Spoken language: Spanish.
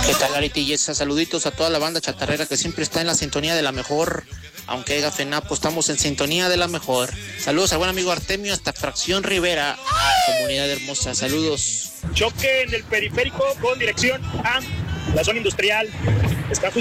¿Qué tal, Larita y Yesa? Saluditos a toda la banda chatarrera que siempre está en la sintonía de la mejor. Aunque haya FENAPO, estamos en sintonía de la mejor. Saludos al buen amigo Artemio hasta Fracción Rivera. Comunidad hermosa, saludos. Choque en el periférico con dirección a la zona industrial. Está